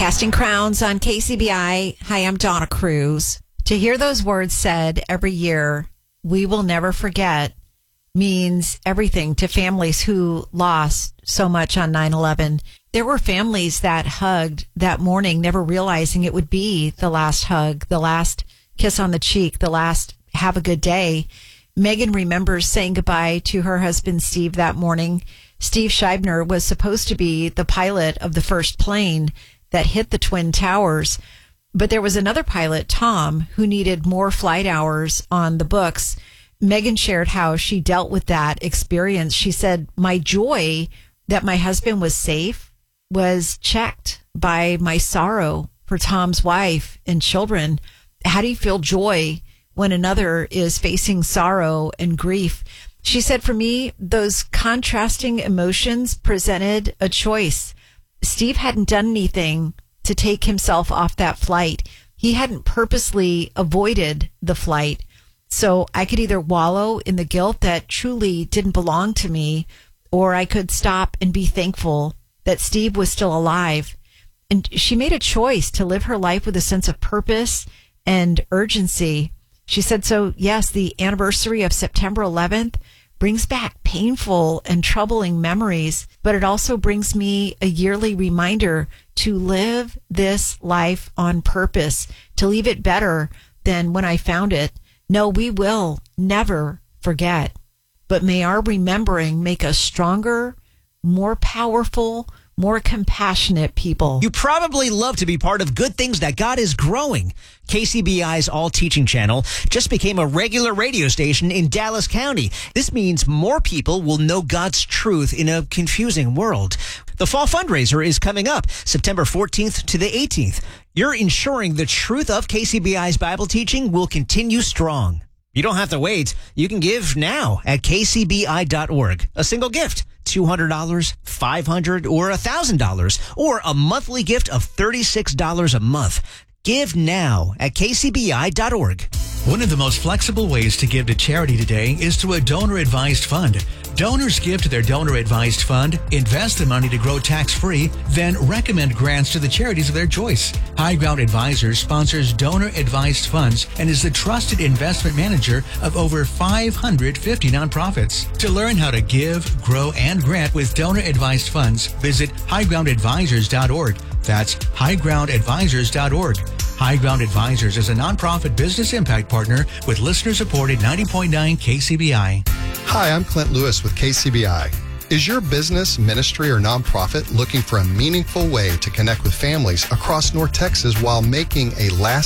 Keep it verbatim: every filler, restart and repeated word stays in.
Casting Crowns on K C B I. Hi, I'm Donna Cruz. To hear those words said every year, we will never forget, means everything to families who lost so much on nine eleven. There were families that hugged that morning, never realizing it would be the last hug, the last kiss on the cheek, the last have a good day. Megan remembers saying goodbye to her husband, Steve, that morning. Steve Scheibner was supposed to be the pilot of the first plane that hit the Twin Towers. But there was another pilot, Tom, who needed more flight hours on the books. Megan shared how she dealt with that experience. She said, my joy that my husband was safe was checked by my sorrow for Tom's wife and children. How do you feel joy when another is facing sorrow and grief? She said, for me, those contrasting emotions presented a choice. Steve hadn't done anything to take himself off that flight. He hadn't purposely avoided the flight. So I could either wallow in the guilt that truly didn't belong to me, or I could stop and be thankful that Steve was still alive. And she made a choice to live her life with a sense of purpose and urgency. She said, so yes, the anniversary of September eleventh brings back painful and troubling memories, but it also brings me a yearly reminder to live this life on purpose, to leave it better than when I found it. No, we will never forget, but may our remembering make us stronger, more powerful, more compassionate people. You probably love to be part of good things that God is growing. K C B I's All Teaching Channel just became a regular radio station in Dallas County. This means more people will know God's truth in a confusing world. The fall fundraiser is coming up September fourteenth to the eighteenth. You're ensuring the truth of K C B I's Bible teaching will continue strong. You don't have to wait. You can give now at K C B I dot org. A single gift, two hundred dollars, five hundred dollars, or one thousand dollars, or a monthly gift of thirty-six dollars a month. Give now at K C B I dot org. One of the most flexible ways to give to charity today is through a donor-advised fund. Donors give to their donor-advised fund, invest the money to grow tax-free, then recommend grants to the charities of their choice. High Ground Advisors sponsors donor-advised funds and is the trusted investment manager of over five hundred fifty nonprofits. To learn how to give, grow, and grant with donor-advised funds, visit high ground advisors dot org. That's high ground advisors dot org. High Ground Advisors is a nonprofit business impact partner with listener-supported ninety point nine K C B I. Hi, I'm Clint Lewis with K C B I. Is your business, ministry, or nonprofit looking for a meaningful way to connect with families across North Texas while making a lasting